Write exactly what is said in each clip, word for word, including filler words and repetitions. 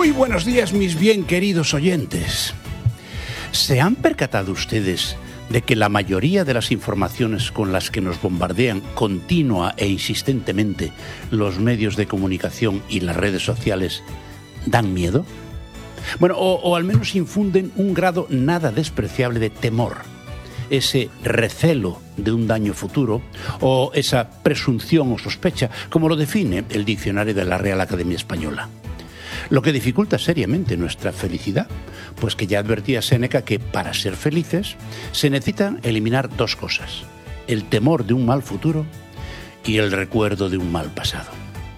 Muy buenos días, mis bien queridos oyentes. ¿Se han percatado ustedes de que la mayoría de las informaciones con las que nos bombardean continua e insistentemente los medios de comunicación y las redes sociales dan miedo? Bueno, o, o al menos infunden un grado nada despreciable de temor, ese recelo de un daño futuro o esa presunción o sospecha, como lo define el diccionario de la Real Academia Española. Lo que dificulta seriamente nuestra felicidad, pues que ya advertía Séneca que para ser felices se necesitan eliminar dos cosas: el temor de un mal futuro y el recuerdo de un mal pasado.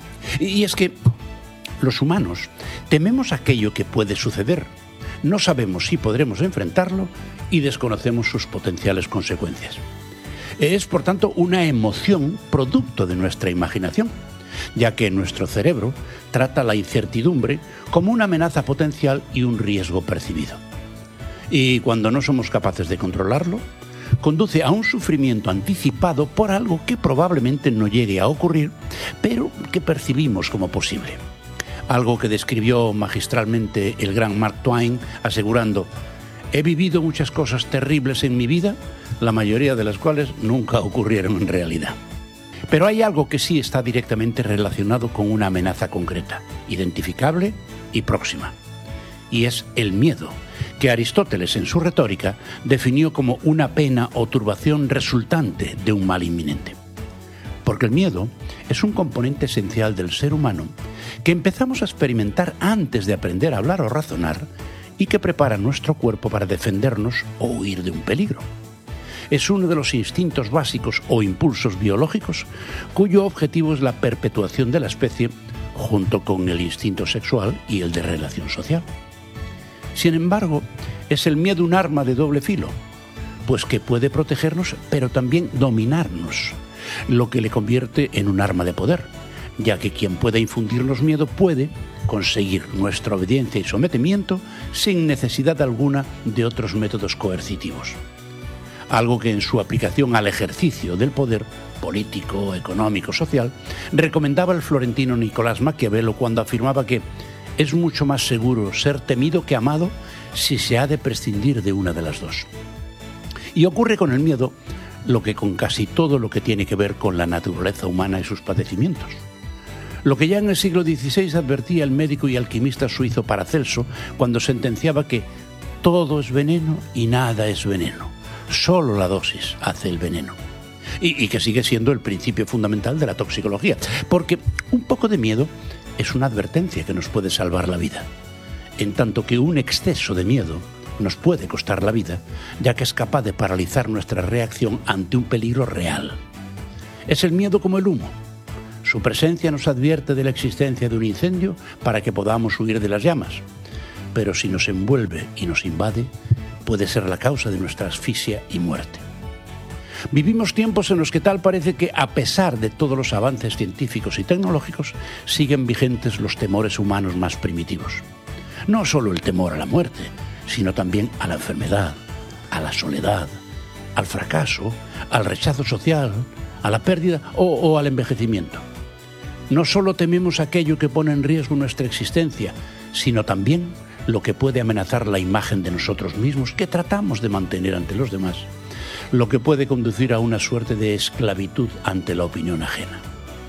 Y es que los humanos tememos aquello que puede suceder, no sabemos si podremos enfrentarlo y desconocemos sus potenciales consecuencias. Es, por tanto, una emoción producto de nuestra imaginación, ya que nuestro cerebro trata la incertidumbre como una amenaza potencial y un riesgo percibido. Y cuando no somos capaces de controlarlo, conduce a un sufrimiento anticipado por algo que probablemente no llegue a ocurrir, pero que percibimos como posible. Algo que describió magistralmente el gran Mark Twain, asegurando: «He vivido muchas cosas terribles en mi vida, la mayoría de las cuales nunca ocurrieron en realidad». Pero hay algo que sí está directamente relacionado con una amenaza concreta, identificable y próxima. Y es el miedo, que Aristóteles en su retórica definió como una pena o turbación resultante de un mal inminente. Porque el miedo es un componente esencial del ser humano que empezamos a experimentar antes de aprender a hablar o razonar y que prepara nuestro cuerpo para defendernos o huir de un peligro. Es uno de los instintos básicos o impulsos biológicos cuyo objetivo es la perpetuación de la especie junto con el instinto sexual y el de relación social. Sin embargo, es el miedo un arma de doble filo, pues que puede protegernos pero también dominarnos, lo que le convierte en un arma de poder, ya que quien pueda infundirnos miedo puede conseguir nuestra obediencia y sometimiento sin necesidad alguna de otros métodos coercitivos. Algo que en su aplicación al ejercicio del poder político, económico, social, recomendaba el florentino Nicolás Maquiavelo cuando afirmaba que es mucho más seguro ser temido que amado si se ha de prescindir de una de las dos. Y ocurre con el miedo lo que con casi todo lo que tiene que ver con la naturaleza humana y sus padecimientos. Lo que ya en el siglo dieciséis advertía el médico y alquimista suizo Paracelso cuando sentenciaba que todo es veneno y nada es veneno. Solo la dosis hace el veneno. Y, y que sigue siendo el principio fundamental de la toxicología, porque un poco de miedo es una advertencia que nos puede salvar la vida, en tanto que un exceso de miedo nos puede costar la vida, ya que es capaz de paralizar nuestra reacción ante un peligro real. Es el miedo como el humo. Su presencia nos advierte de la existencia de un incendio para que podamos huir de las llamas, pero si nos envuelve y nos invade, puede ser la causa de nuestra asfixia y muerte. Vivimos tiempos en los que tal parece que, a pesar de todos los avances científicos y tecnológicos, siguen vigentes los temores humanos más primitivos. No solo el temor a la muerte, sino también a la enfermedad, a la soledad, al fracaso, al rechazo social, a la pérdida o, o al envejecimiento. No solo tememos aquello que pone en riesgo nuestra existencia, sino también lo que puede amenazar la imagen de nosotros mismos que tratamos de mantener ante los demás, lo que puede conducir a una suerte de esclavitud ante la opinión ajena.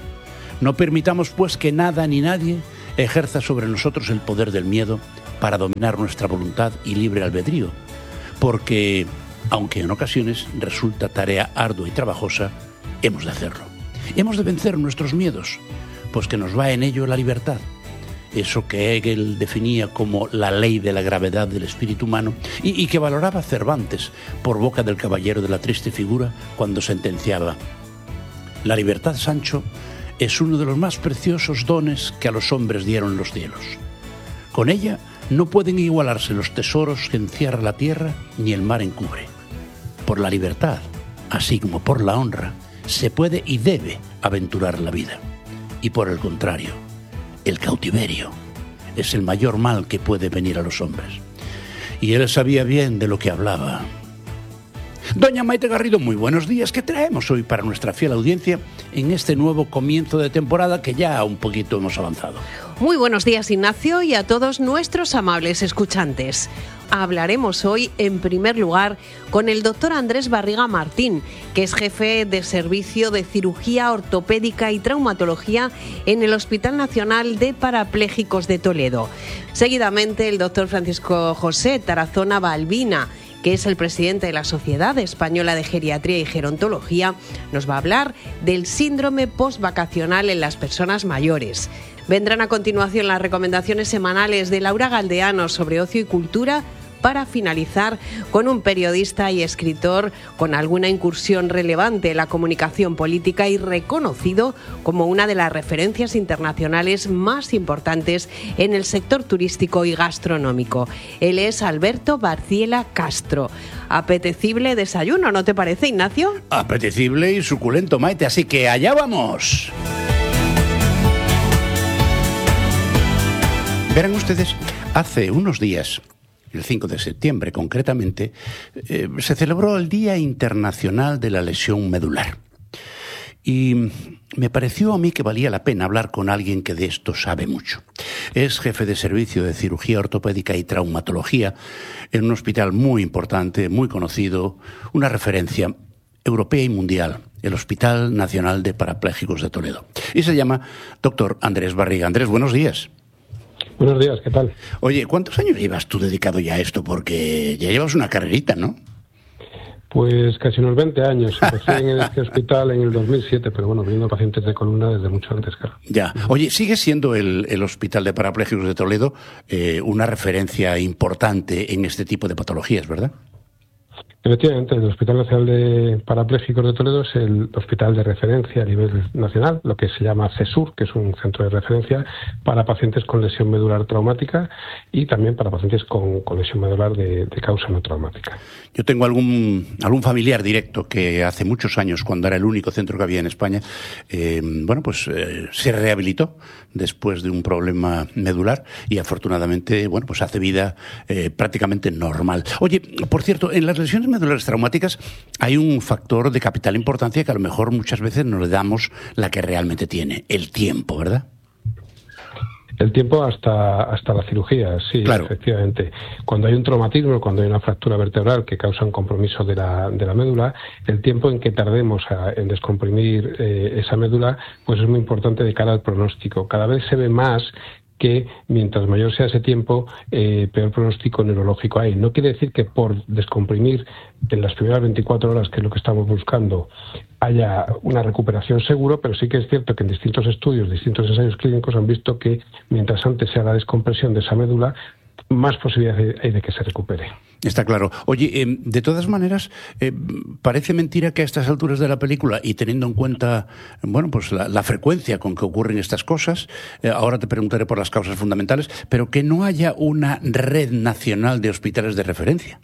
No permitamos, pues, que nada ni nadie ejerza sobre nosotros el poder del miedo para dominar nuestra voluntad y libre albedrío, porque, aunque en ocasiones resulta tarea ardua y trabajosa, hemos de hacerlo. Hemos de vencer nuestros miedos, pues que nos va en ello la libertad. Eso que Hegel definía como la ley de la gravedad del espíritu humano y, y que valoraba Cervantes por boca del caballero de la triste figura cuando sentenciaba: «La libertad, Sancho, es uno de los más preciosos dones que a los hombres dieron los cielos. Con ella no pueden igualarse los tesoros que encierra la tierra ni el mar encubre. Por la libertad, así como por la honra, se puede y debe aventurar la vida. Y por el contrario, el cautiverio es el mayor mal que puede venir a los hombres». Y él sabía bien de lo que hablaba. Doña Maite Garrido, muy buenos días. ¿Qué traemos hoy para nuestra fiel audiencia en este nuevo comienzo de temporada que ya un poquito hemos avanzado? Muy buenos días, Ignacio, y a todos nuestros amables escuchantes. Hablaremos hoy, en primer lugar, con el doctor Andrés Barriga Martín, que es jefe de Servicio de Cirugía Ortopédica y Traumatología en el Hospital Nacional de Parapléjicos de Toledo. Seguidamente, el doctor Francisco José Tarazona Balbina, que es el presidente de la Sociedad Española de Geriatría y Gerontología, nos va a hablar del síndrome postvacacional en las personas mayores. Vendrán a continuación las recomendaciones semanales de Laura Galdeano sobre ocio y cultura, para finalizar con un periodista y escritor con alguna incursión relevante en la comunicación política y reconocido como una de las referencias internacionales más importantes en el sector turístico y gastronómico. Él es Alberto Barciela Castro. Apetecible desayuno, ¿no te parece, Ignacio? Apetecible y suculento, Maite, así que allá vamos. Verán ustedes, hace unos días, el cinco de septiembre concretamente, eh, se celebró el Día Internacional de la Lesión Medular. Y me pareció a mí que valía la pena hablar con alguien que de esto sabe mucho. Es jefe de servicio de cirugía ortopédica y traumatología en un hospital muy importante, muy conocido, una referencia europea y mundial, el Hospital Nacional de Parapléjicos de Toledo. Y se llama doctor Andrés Barriga. Andrés, buenos días. Buenos días, ¿qué tal? Oye, ¿cuántos años llevas tú dedicado ya a esto? Porque ya llevas una carrerita, ¿no? Pues casi unos veinte años. Empecé en este hospital en el dos mil siete, pero bueno, viendo pacientes de columna desde mucho antes, claro. Ya. Oye, ¿sigue siendo el, el Hospital de Parapléjicos de Toledo eh, una referencia importante en este tipo de patologías, verdad? Efectivamente, el Hospital Nacional de Parapléjicos de Toledo es el hospital de referencia a nivel nacional, lo que se llama CESUR, que es un centro de referencia para pacientes con lesión medular traumática y también para pacientes con, con lesión medular de, de causa no traumática. Yo tengo algún algún familiar directo que hace muchos años, cuando era el único centro que había en España, eh, bueno, pues eh, se rehabilitó después de un problema medular y afortunadamente, bueno, pues hace vida eh, prácticamente normal. Oye, por cierto, en las lesiones medulares traumáticas hay un factor de capital importancia que a lo mejor muchas veces no le damos la que realmente tiene, el tiempo, ¿verdad? El tiempo hasta hasta la cirugía, sí, claro. Efectivamente. Cuando hay un traumatismo, cuando hay una fractura vertebral que causa un compromiso de la, de la médula, el tiempo en que tardemos a, en descomprimir eh, esa médula, pues es muy importante de cara al pronóstico. Cada vez se ve más que mientras mayor sea ese tiempo, eh, peor pronóstico neurológico hay. No quiere decir que por descomprimir en las primeras veinticuatro horas, que es lo que estamos buscando, haya una recuperación seguro, pero sí que es cierto que en distintos estudios, distintos ensayos clínicos han visto que mientras antes se haga la descompresión de esa médula, más posibilidades hay de que se recupere. Está claro. Oye, eh, de todas maneras, eh, parece mentira que a estas alturas de la película, y teniendo en cuenta, bueno, pues la, la frecuencia con que ocurren estas cosas, eh, ahora te preguntaré por las causas fundamentales, pero que no haya una red nacional de hospitales de referencia.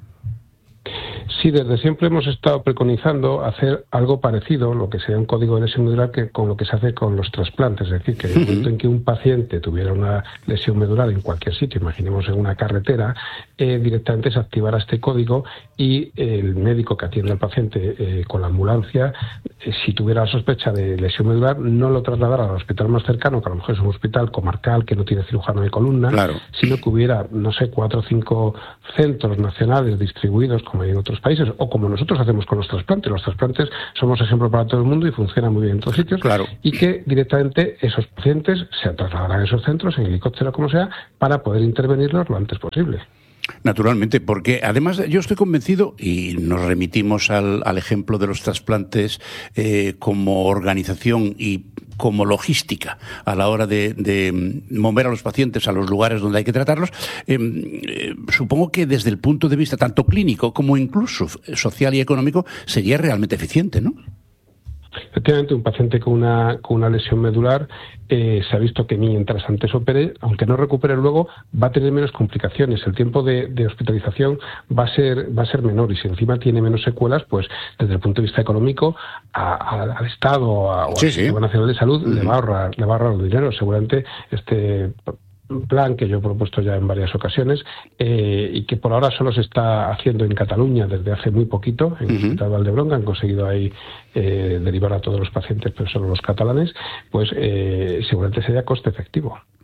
Sí, desde siempre hemos estado preconizando hacer algo parecido, lo que sería un código de lesión medular, que con lo que se hace con los trasplantes. Es decir, que en el momento en que un paciente tuviera una lesión medular en cualquier sitio, imaginemos en una carretera, eh, directamente se activara este código y el médico que atiende al paciente eh, con la ambulancia, eh, si tuviera la sospecha de lesión medular, no lo trasladara al hospital más cercano, que a lo mejor es un hospital comarcal que no tiene cirujano de columna, claro, sino que hubiera, no sé, cuatro o cinco centros nacionales distribuidos, como hay en otros países, o como nosotros hacemos con los trasplantes. Los trasplantes somos ejemplo para todo el mundo y funcionan muy bien en todos sitios, claro, y que directamente esos pacientes se trasladarán a esos centros en helicóptero, como sea, para poder intervenirlos lo antes posible. Naturalmente, porque además yo estoy convencido, y nos remitimos al, al ejemplo de los trasplantes eh, como organización y como logística a la hora de, de mover a los pacientes a los lugares donde hay que tratarlos, eh, eh, supongo que desde el punto de vista tanto clínico como incluso social y económico sería realmente eficiente, ¿no? Efectivamente, un paciente con una, con una lesión medular eh, se ha visto que mientras antes opere, aunque no recupere luego, va a tener menos complicaciones. El tiempo de, de hospitalización va a ser va a ser menor, y si encima tiene menos secuelas, pues desde el punto de vista económico a, a, al Estado a, o sí, al sí. Sistema Nacional de Salud uh-huh. le va a ahorrar, le va a ahorrar dinero. Seguramente este un plan que yo he propuesto ya en varias ocasiones eh, y que por ahora solo se está haciendo en Cataluña desde hace muy poquito, en el uh-huh. Hospital Valdebron, han conseguido ahí eh, derivar a todos los pacientes, pero solo los catalanes, pues eh, seguramente sería coste efectivo.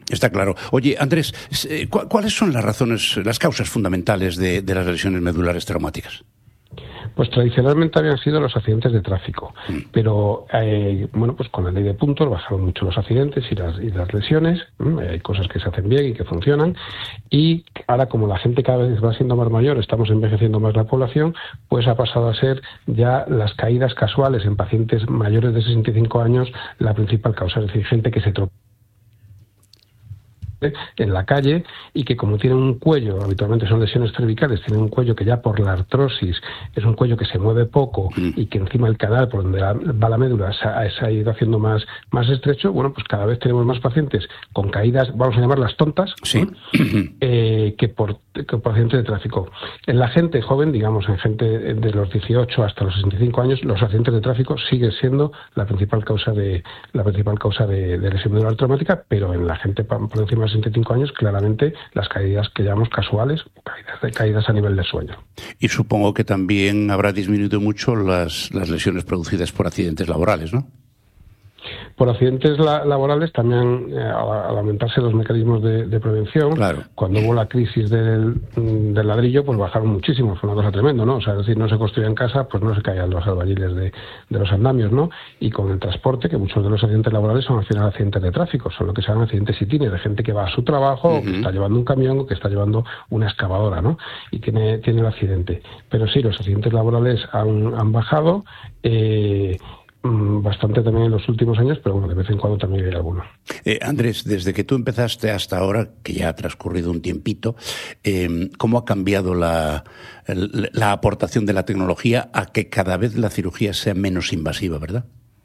Está claro. Oye, Andrés, ¿cuáles son las razones, las causas fundamentales de, de las lesiones medulares traumáticas? Pues tradicionalmente habían sido los accidentes de tráfico, mm. pero eh, bueno, pues con la ley de puntos bajaron mucho los accidentes y las, y las lesiones. ¿Mm? Hay cosas que se hacen bien y que funcionan, y ahora, como la gente cada vez va siendo más mayor, estamos envejeciendo más la población, pues ha pasado a ser ya las caídas casuales en pacientes mayores de sesenta y cinco años la principal causa, es decir, gente que se tropezó en la calle y que, como tienen un cuello, habitualmente son lesiones cervicales, tienen un cuello que ya por la artrosis es un cuello que se mueve poco y que encima el canal por donde va la médula se ha, se ha ido haciendo más, más estrecho. Bueno, pues cada vez tenemos más pacientes con caídas, vamos a llamarlas tontas, sí. eh, que, por, que por accidentes de tráfico. En la gente joven, digamos, en gente de los dieciocho hasta los sesenta y cinco años, los accidentes de tráfico siguen siendo la principal causa de la principal causa de, de lesión medular traumática, pero en la gente por encima de sesenta y cinco años, claramente las caídas que llamamos casuales, caídas, de, caídas a nivel de sueño. Y supongo que también habrá disminuido mucho las, las lesiones producidas por accidentes laborales, ¿no? Por accidentes la, laborales también, eh, al, al aumentarse los mecanismos de, de prevención, claro. Cuando hubo la crisis del, del ladrillo, pues bajaron muchísimo, fue una cosa tremenda, ¿no? O sea, es decir, no se construía en casa, pues no se caían los albañiles de, de los andamios, ¿no? Y con el transporte, que muchos de los accidentes laborales son al final accidentes de tráfico, son lo que se llaman accidentes itines, de gente que va a su trabajo, uh-huh. o que está llevando un camión, o que está llevando una excavadora, ¿no? Y tiene, tiene el accidente. Pero sí, los accidentes laborales han, han bajado, eh, bastante también en los últimos años, pero bueno, de vez en cuando también hay alguno. Eh, Andrés, desde que tú empezaste hasta ahora, que ya ha transcurrido un tiempito, eh, ¿cómo ha cambiado la, la aportación de la tecnología a que cada vez la cirugía sea menos invasiva, verdad?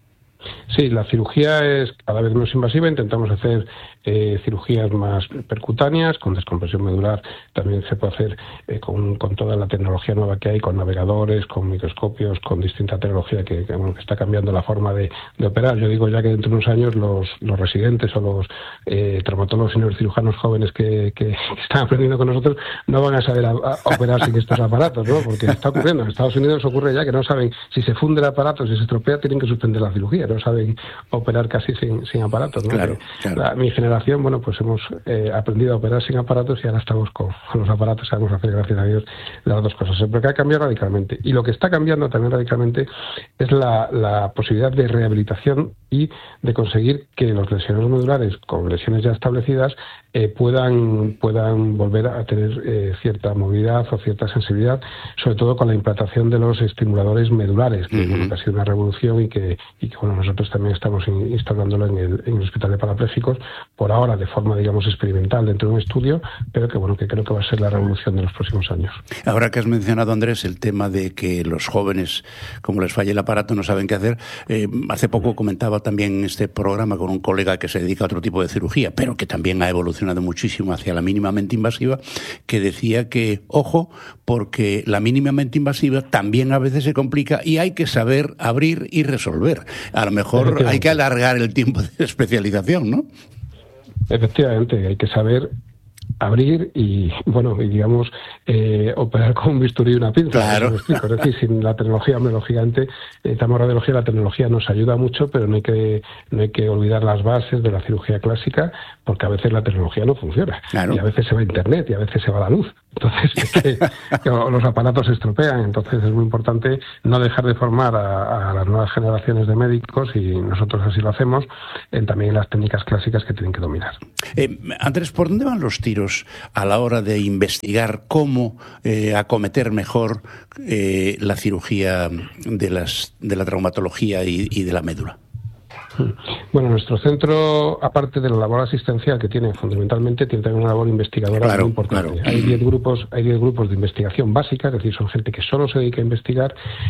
Sí, la cirugía es cada vez menos invasiva. Intentamos hacer eh, cirugías más percutáneas, con descompresión medular. También se puede hacer eh, con, con toda la tecnología nueva que hay, con navegadores, con microscopios, con distinta tecnología que, que, bueno, que está cambiando la forma de, de operar. Yo digo ya que dentro de unos años los, los residentes o los eh, traumatólogos y neurocirujanos jóvenes que, que, que están aprendiendo con nosotros no van a saber a, a operar sin estos aparatos, ¿no? Porque está ocurriendo. En Estados Unidos ocurre ya que no saben si se funde el aparato, si se estropea, tienen que suspender la cirugía, no saben operar casi sin, sin aparatos, ¿no? Claro, claro. La, mi generación, bueno, pues hemos eh, aprendido a operar sin aparatos y ahora estamos con, con los aparatos, sabemos hacer, gracias a Dios, las dos cosas. Pero que ha cambiado radicalmente. Y lo que está cambiando también radicalmente es la, la posibilidad de rehabilitación y de conseguir que los lesionados medulares con lesiones ya establecidas eh, puedan, puedan volver a tener eh, cierta movilidad o cierta sensibilidad, sobre todo con la implantación de los estimuladores medulares, que, uh-huh. bueno, que ha sido una revolución y que, y que bueno, nosotros también estamos in, instalándolo en el, en el Hospital de Parapléjicos, por ahora de forma, digamos, experimental dentro de un estudio, pero que bueno, que creo que va a ser la revolución de los próximos años. Ahora que has mencionado, Andrés, el tema de que los jóvenes, como les falla el aparato, no saben qué hacer, eh, hace poco comentaba también en este programa con un colega que se dedica a otro tipo de cirugía, pero que también ha evolucionado muchísimo hacia la mínimamente invasiva, que decía que, ojo, porque la mínimamente invasiva también a veces se complica y hay que saber abrir y resolver. A lo mejor hay que alargar el tiempo de especialización, ¿no? Efectivamente, hay que saber abrir y, bueno, y digamos, eh, operar con un bisturí y una pinza. Claro. Es decir, sin la tecnología, hombre, lógicamente, necesitamos radiología, la tecnología nos ayuda mucho, pero no hay que no hay que olvidar las bases de la cirugía clásica, porque a veces la tecnología no funciona. Claro. Y a veces se va a internet y a veces se va la luz. Entonces, es que, que los aparatos se estropean. Entonces, es muy importante no dejar de formar a, a las nuevas generaciones de médicos, y nosotros así lo hacemos, en también las técnicas clásicas que tienen que dominar. Eh, Andrés, ¿por dónde van los tiros a la hora de investigar cómo eh, acometer mejor eh, la cirugía de, las, de la traumatología y, y de la médula? Bueno, nuestro centro, aparte de la labor asistencial que tiene fundamentalmente, tiene también una labor investigadora, claro, muy importante. Claro. Hay diez grupos, hay diez grupos de investigación básica, es decir, son gente que solo se dedica a investigar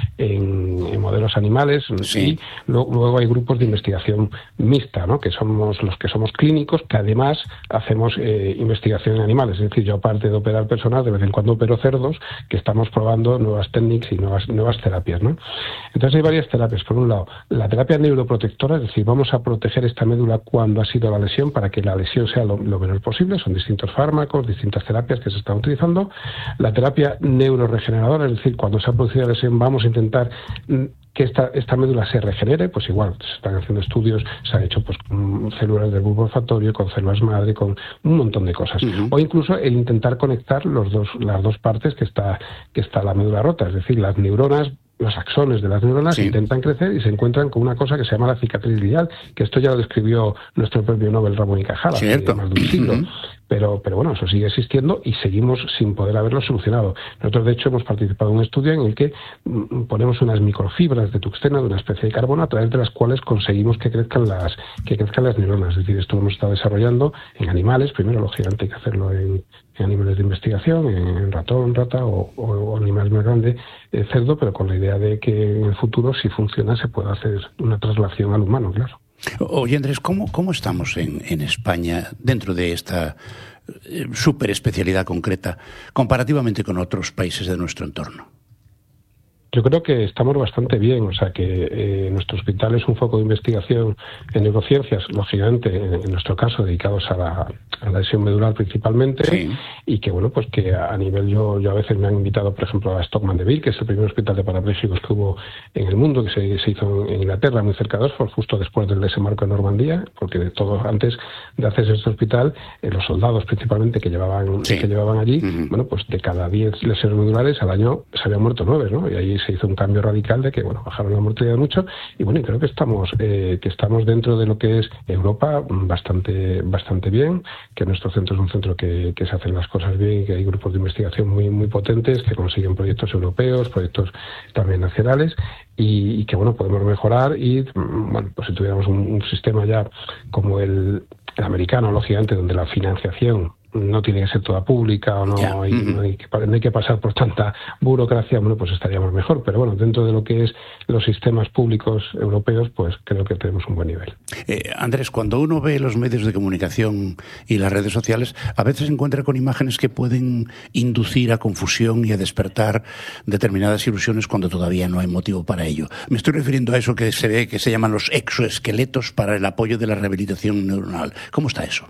en, en modelos animales, sí. Y lo, luego hay grupos de investigación mixta, ¿no? Que somos los que somos clínicos, que además hacemos eh, investigación en animales. Es decir, yo, aparte de operar personas, de vez en cuando opero cerdos, que estamos probando nuevas técnicas y nuevas nuevas terapias, ¿no? Entonces hay varias terapias. Por un lado, la terapia neuroprotectora, es decir, vamos a proteger esta médula cuando ha sido la lesión para que la lesión sea lo, lo menor posible. Son distintos fármacos, distintas terapias que se están utilizando. La terapia neuroregeneradora, es decir, cuando se ha producido la lesión, vamos a intentar que esta, esta médula se regenere, pues igual se están haciendo estudios, se han hecho pues con células del bulbo olfatorio, con células madre, con un montón de cosas. Uh-huh. O incluso el intentar conectar los dos, las dos partes que está, que está la médula rota, es decir, las neuronas, los axones de las neuronas, sí, intentan crecer y se encuentran con una cosa que se llama la cicatriz glial, que esto ya lo describió nuestro premio Nobel Ramón y Cajal hace más de un siglo. Uh-huh. Pero, pero bueno, eso sigue existiendo y seguimos sin poder haberlo solucionado. Nosotros, de hecho, hemos participado en un estudio en el que mm, ponemos unas microfibras de tuxtena, de una especie de carbono, a través de las cuales conseguimos que crezcan las que crezcan las neuronas. Es decir, esto lo hemos estado desarrollando en animales. Primero, lógicamente, hay que hacerlo en, en animales de investigación, en ratón, rata o, o, o animales más grandes, eh, cerdo, pero con la idea de que en el futuro, si funciona, se pueda hacer una traslación al humano, claro. Oye, Andrés, ¿cómo, cómo estamos en, en España dentro de esta eh, super especialidad concreta comparativamente con otros países de nuestro entorno? Yo creo que estamos bastante bien, o sea que eh, nuestro hospital es un foco de investigación en neurociencias, lógicamente, en, en nuestro caso, dedicados a la, a la lesión medular principalmente, sí, y que, bueno, pues que a nivel, yo, yo a veces me han invitado, por ejemplo, a Stockman Deville, que es el primer hospital de parapléjicos que hubo en el mundo, que se, se hizo en Inglaterra, muy cerca de Oxford, justo después del desembarco en Normandía, porque de todo, antes de hacerse este hospital, eh, los soldados principalmente que llevaban, sí, que llevaban allí, uh-huh, bueno, pues de cada diez lesiones medulares al año se habían muerto nueve, ¿no? Y ahí se hizo un cambio radical de que, bueno, bajaron la mortalidad mucho y, bueno, y creo que estamos eh, que estamos dentro de lo que es Europa bastante bastante bien, que nuestro centro es un centro que, que se hacen las cosas bien y que hay grupos de investigación muy muy potentes que consiguen proyectos europeos, proyectos también nacionales y, y que, bueno, podemos mejorar y, bueno, pues si tuviéramos un, un sistema ya como el, el americano, lógicamente, donde la financiación no tiene que ser toda pública o no, yeah, hay, uh-huh, no, hay que, no hay que pasar por tanta burocracia, bueno, pues estaríamos mejor. Pero bueno, dentro de lo que es los sistemas públicos europeos, pues creo que tenemos un buen nivel. Eh, Andrés, cuando uno ve los medios de comunicación y las redes sociales, a veces se encuentra con imágenes que pueden inducir a confusión y a despertar determinadas ilusiones cuando todavía no hay motivo para ello. Me estoy refiriendo a eso que se ve que se llaman los exoesqueletos para el apoyo de la rehabilitación neuronal. ¿Cómo está eso?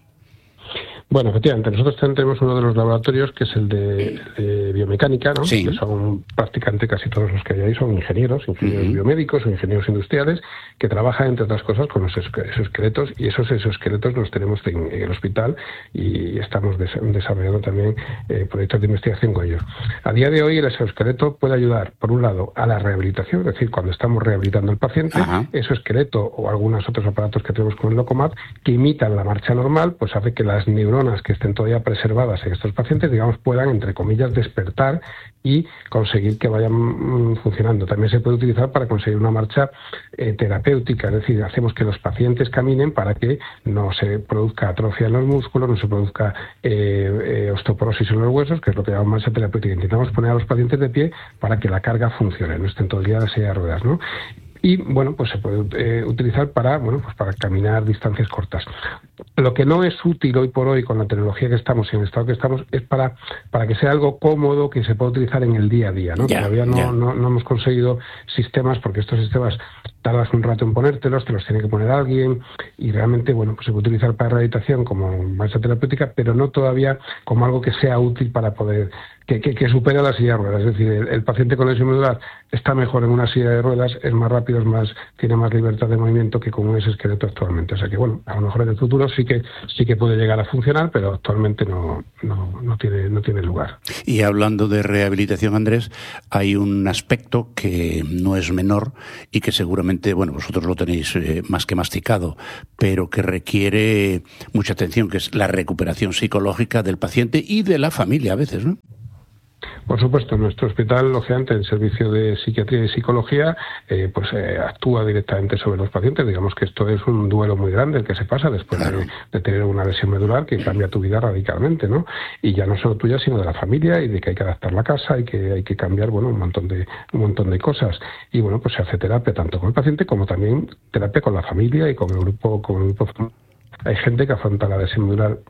Bueno, efectivamente, nosotros tenemos uno de los laboratorios que es el de, de biomecánica, ¿no? Sí. Que son prácticamente casi todos los que hay ahí son ingenieros, ingenieros uh-huh, biomédicos o ingenieros industriales que trabajan, entre otras cosas, con los exoesqueletos y esos exoesqueletos los tenemos en, en el hospital y estamos des- desarrollando también eh, proyectos de investigación con ellos. A día de hoy el exoesqueleto puede ayudar, por un lado, a la rehabilitación, es decir, cuando estamos rehabilitando al paciente, uh-huh, exoesqueleto o algunos otros aparatos que tenemos con el Locomat que imitan la marcha normal, pues hace que las neuronas que estén todavía preservadas en estos pacientes, digamos, puedan, entre comillas, despertar y conseguir que vayan mm, funcionando. También se puede utilizar para conseguir una marcha eh, terapéutica, es decir, hacemos que los pacientes caminen para que no se produzca atrofia en los músculos, no se produzca eh, eh, osteoporosis en los huesos, que es lo que llamamos marcha terapéutica. Intentamos poner a los pacientes de pie para que la carga funcione, no estén todo el día en la silla de ruedas, ¿no? Y, bueno, pues se puede eh, utilizar para, bueno, pues para caminar distancias cortas. Lo que no es útil hoy por hoy con la tecnología que estamos y en el estado que estamos es para, para que sea algo cómodo que se pueda utilizar en el día a día, ¿no? Yeah, Todavía no, yeah. no, no hemos conseguido sistemas, porque estos sistemas tardas un rato en ponértelos, te los tiene que poner alguien y realmente, bueno, pues se puede utilizar para rehabilitación como marcha terapéutica, pero no todavía como algo que sea útil para poder, que, que, que supere la silla de ruedas. Es decir, el, el paciente con lesión medular está mejor en una silla de ruedas, es más rápido, es más, tiene más libertad de movimiento que con un exoesqueleto actualmente. O sea que, bueno, a lo mejor en el futuro sí que sí que puede llegar a funcionar, pero actualmente no, no, no tiene, no tiene lugar. Y hablando de rehabilitación, Andrés, hay un aspecto que no es menor y que seguramente, bueno, vosotros lo tenéis eh, más que masticado, pero que requiere mucha atención, que es la recuperación psicológica del paciente y de la familia a veces, ¿no? Por supuesto, nuestro hospital, lógicamente, el servicio de psiquiatría y psicología, eh, pues eh, actúa directamente sobre los pacientes. Digamos que esto es un duelo muy grande el que se pasa después claro. de, de tener una lesión medular que cambia tu vida radicalmente, ¿no? Y ya no solo tuya, sino de la familia y de que hay que adaptar la casa, hay que hay que cambiar, bueno, un montón de un montón de cosas. Y bueno, pues se hace terapia tanto con el paciente como también terapia con la familia y con el grupo con el grupo. Hay gente que afronta la lesión medular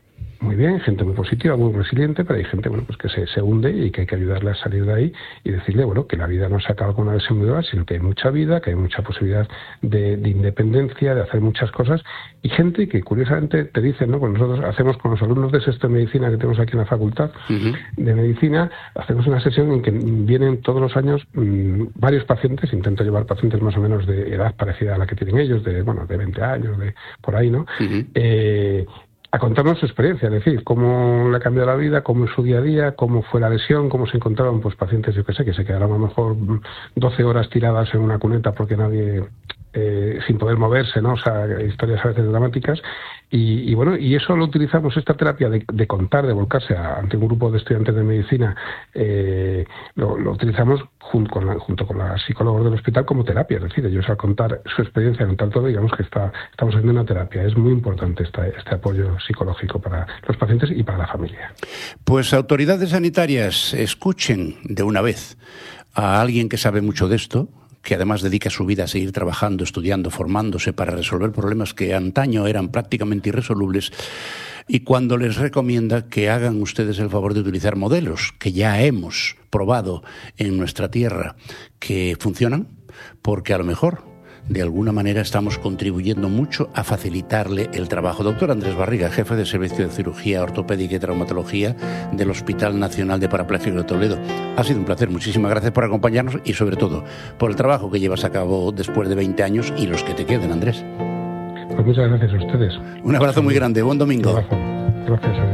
muy bien, gente muy positiva, muy resiliente, pero hay gente, bueno, pues que se, se hunde y que hay que ayudarle a salir de ahí y decirle, bueno, que la vida no se acaba con una desembocadura, sino que hay mucha vida, que hay mucha posibilidad de, de independencia, de hacer muchas cosas, y gente que curiosamente te dice, ¿no? Pues nosotros hacemos con los alumnos de sexto de medicina que tenemos aquí en la facultad uh-huh. de medicina, hacemos una sesión en que vienen todos los años mmm, varios pacientes, intento llevar pacientes más o menos de edad parecida a la que tienen ellos, de bueno, de veinte años, de por ahí, ¿no? Uh-huh. Eh, a contarnos su experiencia, es decir, cómo le ha cambiado la vida, cómo es su día a día, cómo fue la lesión, cómo se encontraron pues pacientes, yo que sé, que se quedaron a lo mejor doce horas tiradas en una cuneta porque nadie, eh, sin poder moverse, ¿no? O sea, historias a veces dramáticas. Y, y bueno, y eso lo utilizamos, esta terapia de, de contar, de volcarse a, ante un grupo de estudiantes de medicina, eh, lo, lo utilizamos junto con, la, junto con los psicólogos del hospital como terapia. Es decir, ellos al contar su experiencia, al contar todo, digamos que está, estamos haciendo una terapia. Es muy importante esta, este apoyo psicológico para los pacientes y para la familia. Pues autoridades sanitarias, escuchen de una vez a alguien que sabe mucho de esto, que además dedica su vida a seguir trabajando, estudiando, formándose para resolver problemas que antaño eran prácticamente irresolubles, y cuando les recomienda que hagan ustedes el favor de utilizar modelos que ya hemos probado en nuestra tierra, que funcionan, porque a lo mejor de alguna manera estamos contribuyendo mucho a facilitarle el trabajo. Doctor Andrés Barriga, jefe de Servicio de Cirugía Ortopédica y Traumatología del Hospital Nacional de Parapléjicos de Toledo. Ha sido un placer, muchísimas gracias por acompañarnos y sobre todo por el trabajo que llevas a cabo después de veinte años y los que te queden, Andrés. Pues muchas gracias a ustedes. Un abrazo muy grande, buen domingo. Un abrazo. Gracias a